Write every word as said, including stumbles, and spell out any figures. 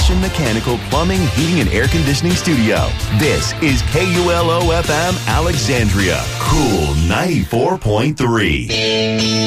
Electrician, Mechanical, Plumbing, Heating, and Air Conditioning Studio. This is K U L O F M Alexandria. Cool ninety-four point three.